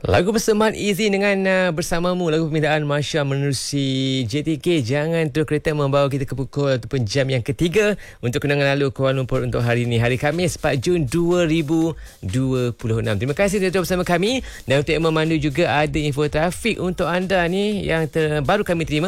Lagu bersamaan Easy dengan Bersamamu, lagu permintaan Masya menerusi JTK. Jangan Tur Kereta membawa kita ke pukul ataupun jam yang ketiga untuk kenangan lalu Kuala Lumpur untuk hari ini, hari Khamis 4 Jun 2026. Terima kasih telah bersama kami, dan untuk yang memandu juga ada info trafik untuk anda ni yang baru kami terima.